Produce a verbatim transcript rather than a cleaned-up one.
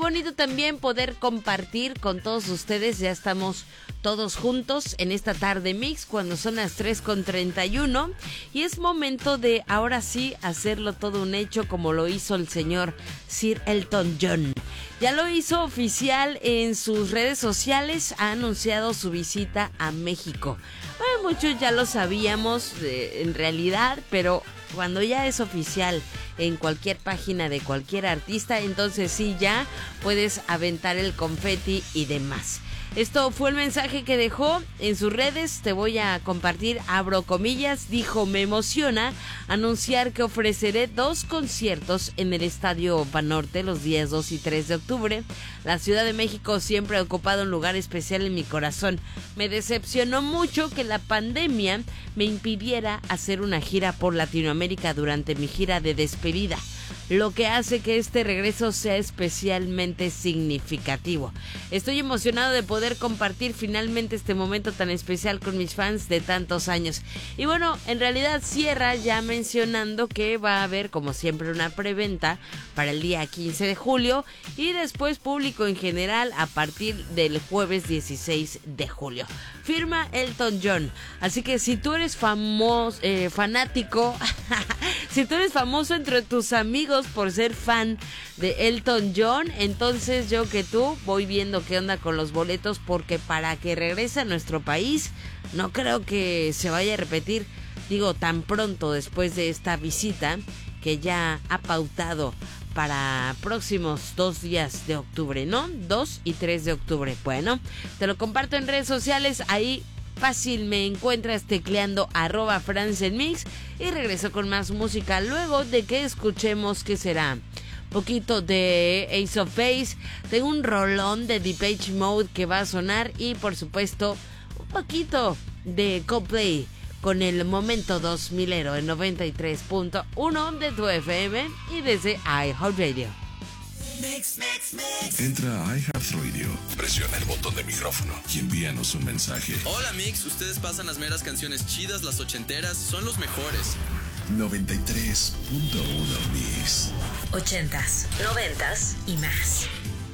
bonito también poder compartir con todos ustedes. Ya estamos todos juntos en esta tarde mix cuando son las tres con treinta y uno. Y es momento de ahora sí hacerlo todo un hecho como lo hizo el señor Sir Elton John. Ya lo hizo oficial en sus redes sociales, ha anunciado su visita a México. Bueno, muchos ya lo sabíamos eh, en realidad, pero cuando ya es oficial en cualquier página de cualquier artista, entonces sí ya puedes aventar el confeti y demás. Esto fue el mensaje que dejó en sus redes, te voy a compartir, abro comillas, dijo: me emociona anunciar que ofreceré dos conciertos en el Estadio Banorte los días dos y tres de octubre. La Ciudad de México siempre ha ocupado un lugar especial en mi corazón. Me decepcionó mucho que la pandemia me impidiera hacer una gira por Latinoamérica durante mi gira de despedida, lo que hace que este regreso sea especialmente significativo. Estoy emocionado de poder compartir finalmente este momento tan especial con mis fans de tantos años. Y bueno, en realidad cierra ya mencionando que va a haber, como siempre, una preventa para el día quince de julio y después público en general a partir del jueves dieciséis de julio. Firma Elton John. Así que si tú eres famoso, eh, fanático, si tú eres famoso entre tus amigos por ser fan de Elton John, entonces yo que tú voy viendo qué onda con los boletos, porque para que regrese a nuestro país no creo que se vaya a repetir, digo, tan pronto después de esta visita que ya ha pautado para próximos dos días de octubre, ¿no? dos y tres de octubre. Bueno, te lo comparto en redes sociales, ahí fácil me encuentras tecleando arroba francenmix, y regreso con más música luego de que escuchemos ¿qué será? Poquito de Ace of Base, tengo un rolón de Depeche Mode que va a sonar y por supuesto un poquito de Coldplay con el momento dos milero en noventa y tres punto uno de tu F M y desde iHeartRadio. Mix, mix, mix. Entra a iHeartRadio, presiona el botón de micrófono y envíanos un mensaje. Hola Mix, ustedes pasan las meras canciones chidas, las ochenteras, son los mejores. noventa y tres punto uno Mix. Ochentas, noventas y más.